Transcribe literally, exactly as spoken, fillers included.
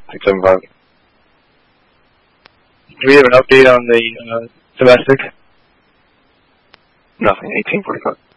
six seven five. Do we have an update on the uh, domestic? Nothing, eighteen forty-five.